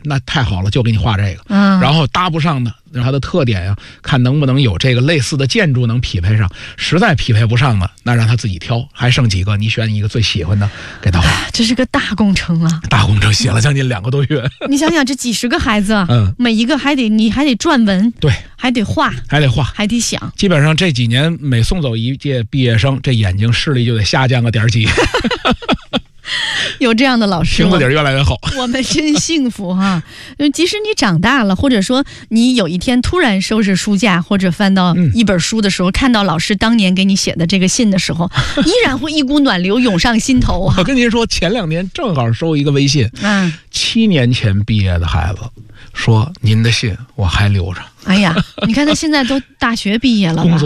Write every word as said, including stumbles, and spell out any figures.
那太好了，就给你画这个。 嗯， 然后搭不上的，让它的特点呀，看能不能有这个类似的建筑能匹配上。实在匹配不上的，那让他自己挑，还剩几个，你选一个最喜欢的给他画。 这是个大工程啊！ 大工程写了将近两个多月。 你想想，这几十个孩子， 嗯， 每一个还得你还得撰文， 对， 还得画， 还得画， 还得想。 基本上这几年每送走一届毕业生，这眼睛视力就得下降个点几。 有这样的老师， 听子底越来越好， 我们真幸福哈！即使你长大了，或者说你有一天突然收拾书架或者翻到一本书的时候，嗯、看到老师当年给你写的这个信的时候，依然会一股暖流涌上心头啊！ 我跟您说，前两天正好收一个微信，嗯，七年前毕业的孩子说：“您的信我还留着。” 哎呀，你看他现在都大学毕业了吧？